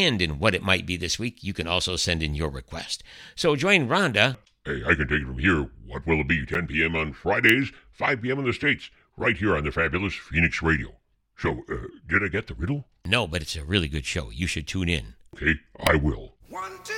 and in what it might be this week, you can also send in your request. So join Rhonda. Hey, I can take it from here. What will it be? 10 p.m. on Fridays, 5 p.m. in the States, right here on the fabulous Phoenix Radio. So, did I get the riddle? No, but it's a really good show. You should tune in. Okay, I will.